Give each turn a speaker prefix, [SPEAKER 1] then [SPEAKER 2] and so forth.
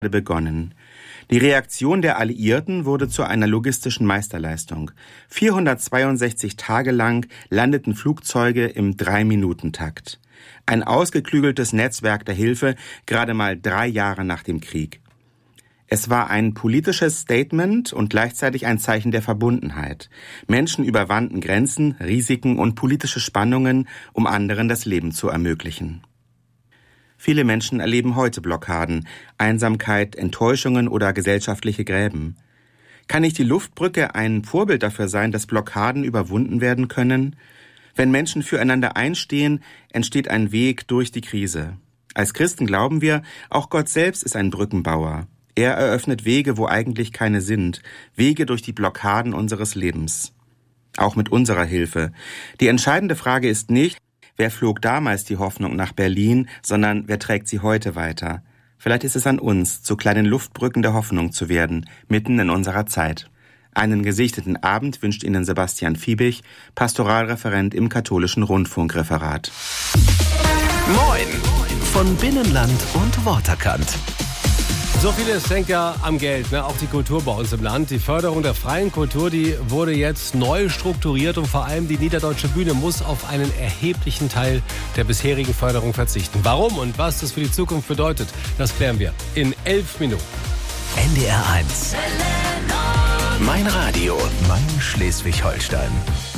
[SPEAKER 1] begonnen. Die Reaktion der Alliierten wurde zu einer logistischen Meisterleistung. 462 Tage lang landeten Flugzeuge im 3-Minuten-Takt. Ein ausgeklügeltes Netzwerk der Hilfe, gerade mal 3 Jahre nach dem Krieg. Es war ein politisches Statement und gleichzeitig ein Zeichen der Verbundenheit. Menschen überwanden Grenzen, Risiken und politische Spannungen, um anderen das Leben zu ermöglichen. Viele Menschen erleben heute Blockaden, Einsamkeit, Enttäuschungen oder gesellschaftliche Gräben. Kann nicht die Luftbrücke ein Vorbild dafür sein, dass Blockaden überwunden werden können? Wenn Menschen füreinander einstehen, entsteht ein Weg durch die Krise. Als Christen glauben wir, auch Gott selbst ist ein Brückenbauer. Er eröffnet Wege, wo eigentlich keine sind, Wege durch die Blockaden unseres Lebens. Auch mit unserer Hilfe. Die entscheidende Frage ist nicht, wer flog damals die Hoffnung nach Berlin, sondern wer trägt sie heute weiter. Vielleicht ist es an uns, zu kleinen Luftbrücken der Hoffnung zu werden, mitten in unserer Zeit. Einen gesegneten Abend wünscht Ihnen Sebastian Fiebig, Pastoralreferent im Katholischen Rundfunkreferat.
[SPEAKER 2] Moin von Binnenland und Worterkant.
[SPEAKER 3] So vieles hängt ja am Geld, ne? Auch die Kultur bei uns im Land. Die Förderung der freien Kultur, die wurde jetzt neu strukturiert und vor allem die Niederdeutsche Bühne muss auf einen erheblichen Teil der bisherigen Förderung verzichten. Warum und was das für die Zukunft bedeutet, das klären wir in 11 Minuten.
[SPEAKER 2] NDR 1. Mein Radio. Mein Schleswig-Holstein.